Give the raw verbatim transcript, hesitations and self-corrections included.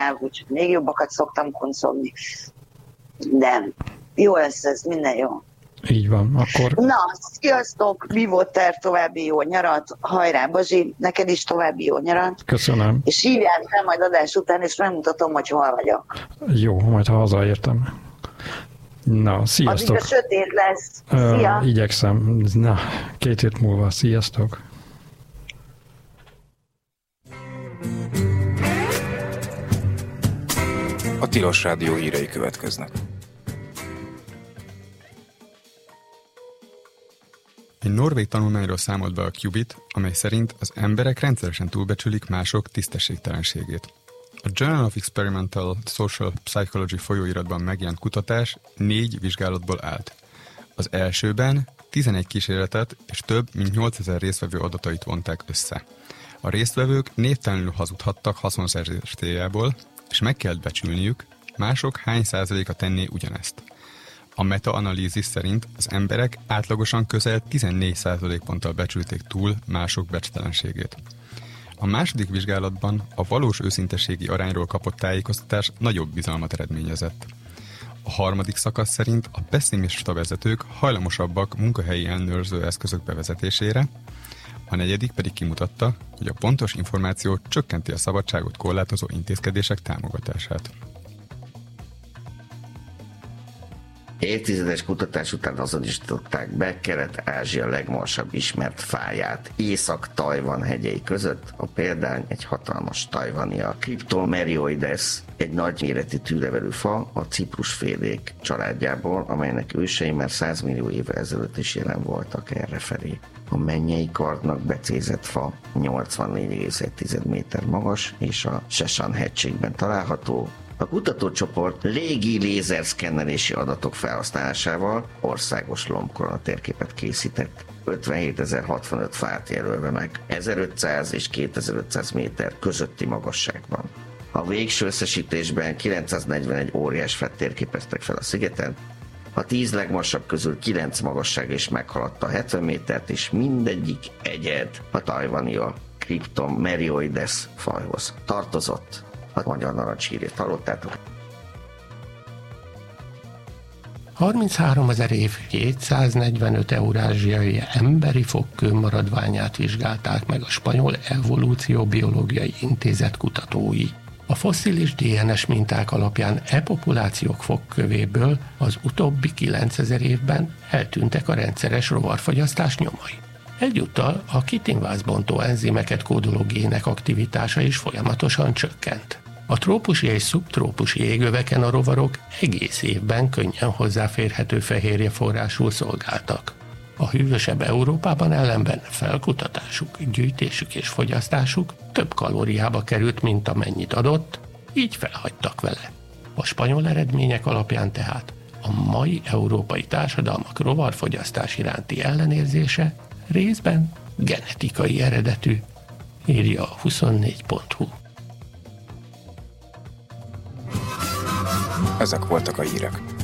el, úgyhogy még jobbakat szoktam kuncogni. De jó lesz ez, minden jó. Így van, akkor... Na, sziasztok, Bivoter, további jó nyarat, hajrá Bazsi, neked is további jó nyarat. Köszönöm. És hívjál fel majd adás után, és megmutatom, hogy hol vagyok. Jó, majd ha hazaértem. Na, sziasztok. Addig a sötét lesz. Szia. Uh, igyekszem. Na, két hét múlva. Sziasztok. A Tilos Rádió hírei következnek. Egy norvég tanulmányról számolt be a Qubit, amely szerint az emberek rendszeresen túlbecsülik mások tisztességtelenségét. A Journal of Experimental Social Psychology folyóiratban megjelent kutatás négy vizsgálatból állt. Az elsőben tizenegy kísérletet és több mint nyolcezer résztvevő adatait vonták össze. A résztvevők névtelenül hazudhattak haszonszerzés céljából, és meg kellett becsülniük, mások hány százaléka tenné ugyanezt. A meta-analízis szerint az emberek átlagosan közel tizennégy százalékponttal becsülték túl mások becstelenségét. A második vizsgálatban a valós őszinteségi arányról kapott tájékoztatás nagyobb bizalmat eredményezett. A harmadik szakasz szerint a pesszimista vezetők hajlamosabbak munkahelyi ellenőrző eszközök bevezetésére, a negyedik pedig kimutatta, hogy a pontos információ csökkenti a szabadságot korlátozó intézkedések támogatását. Évtizedes kutatás után azonosították be Kelet-Ázsia legmagasabb ismert fáját. Észak-Tajvan hegyei között a példány egy hatalmas tajvania. Cryptomerioides, egy nagy méretű tűlevelű fa a ciprusfélék családjából, amelynek ősei már száz millió évvel ezelőtt is jelen voltak errefelé. A mennyei kardnak becézett fa nyolcvannégy egész egy méter magas, és a Sesan hegységben található. A kutatócsoport légi lézerszkennelési adatok felhasználásával országos lombkoronatérképet készített. ötvenhétezer-hatvanöt fát jelölve meg, ezerötszáz és kétezer-ötszáz méter közötti magasságban. A végső összesítésben kilencszáznegyvenegy óriás fát térképeztek fel a szigeten, a tíz legmagasabb közül kilenc magassága is meghaladta a hetven métert, és mindegyik egyed a tajvania Cryptomerioides fajhoz tartozott. A magyar narancshírét hallottátok. harmincháromezer év kétszáznegyvenöt eurázsiai emberi fogkő maradványát vizsgálták meg a Spanyol Evolúcióbiológiai Intézet kutatói. A fosszilis dé en es minták alapján e populációk fogkövéből az utóbbi kilencezer évben eltűntek a rendszeres rovarfogyasztás nyomai. Egyúttal a kitinvázbontó enzimeket kódoló gének aktivitása is folyamatosan csökkent. A trópusi és szubtrópusi égöveken a rovarok egész évben könnyen hozzáférhető fehérje forrásul szolgáltak. A hűvösebb Európában ellenben felkutatásuk, gyűjtésük és fogyasztásuk több kalóriába került, mint amennyit adott, így felhagytak vele. A spanyol eredmények alapján tehát a mai európai társadalmak rovarfogyasztás iránti ellenérzése részben genetikai eredetű, írja a huszonnégy pont hu. Ezek voltak a hírek.